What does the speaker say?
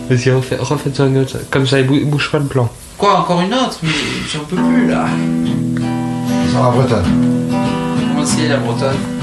Vas-y, refaites-en une autre. Comme ça, il bouge pas le plan. Quoi, encore une autre? Mais j'en peux plus là. Sur la bretonne. Comment c'est la bretonne?